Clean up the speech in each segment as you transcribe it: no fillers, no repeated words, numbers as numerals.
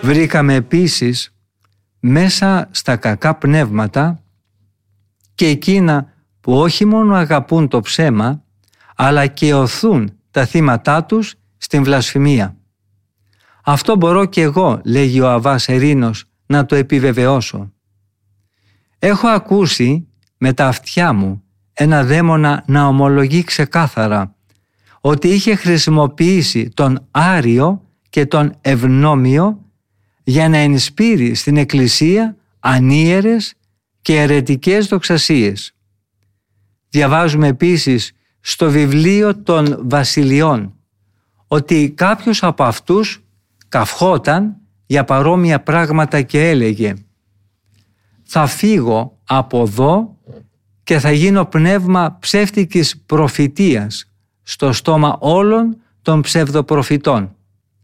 Βρήκαμε επίσης μέσα στα κακά πνεύματα και εκείνα που όχι μόνο αγαπούν το ψέμα, αλλά και οθούν τα θύματά τους στην βλασφημία. Αυτό μπορώ και εγώ, λέγει ο Αββάς Ερήνος, να το επιβεβαιώσω. Έχω ακούσει με τα αυτιά μου ένα δαίμονα να ομολογεί ξεκάθαρα ότι είχε χρησιμοποιήσει τον Άριο και τον Ευνόμιο για να ενισπείρει στην Εκκλησία ανίερες και αιρετικές δοξασίες. Διαβάζουμε επίσης στο βιβλίο των Βασιλειών ότι κάποιος από αυτούς καυχόταν για παρόμοια πράγματα και έλεγε «Θα φύγω από εδώ και θα γίνω πνεύμα ψεύτικης προφητείας στο στόμα όλων των ψευδοπροφητών».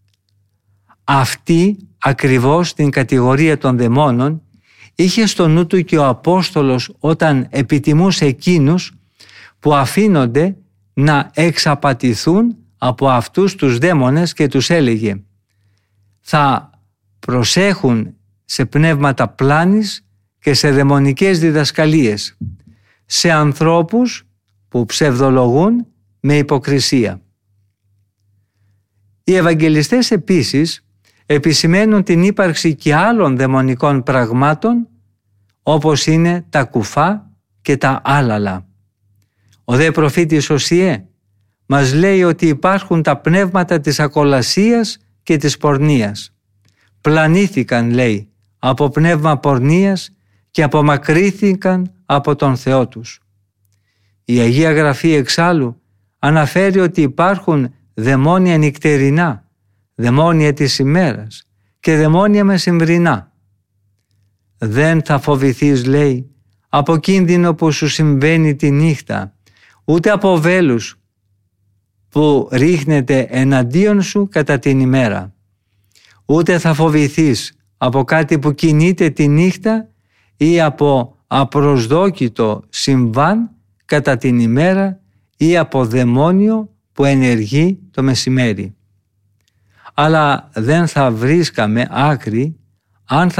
Αυτή ακριβώς την κατηγορία των δαιμόνων είχε στο νου του και ο Απόστολος όταν επιτιμούσε εκείνους που αφήνονται να εξαπατηθούν από αυτούς τους δαίμονες και τους έλεγε «Θα προσέχουν σε πνεύματα πλάνης και σε δαιμονικές διδασκαλίες, σε ανθρώπους που ψευδολογούν με υποκρισία». Οι Ευαγγελιστές επίσης επισημαίνουν την ύπαρξη και άλλων δαιμονικών πραγμάτων όπως είναι τα κουφά και τα άλαλα. Ο δε προφήτης Οσιέ μας λέει ότι υπάρχουν τα πνεύματα της ακολασίας και της πορνείας. Πλανήθηκαν, λέει, από πνεύμα πορνείας και απομακρύθηκαν από τον Θεό τους. Η Αγία Γραφή εξάλλου αναφέρει ότι υπάρχουν δαιμόνια νυκτερινά, δαιμόνια της ημέρας και δαιμόνια μεσημβρινά. Δεν θα φοβηθείς, λέει, από κίνδυνο που σου συμβαίνει τη νύχτα, ούτε από βέλους που ρίχνεται εναντίον σου κατά την ημέρα. Ούτε θα φοβηθείς από κάτι που κινείται τη νύχτα ή από απροσδόκητο συμβάν κατά την ημέρα ή από δαιμόνιο που ενεργεί το μεσημέρι. Αλλά δεν θα βρίσκαμε άκρη αν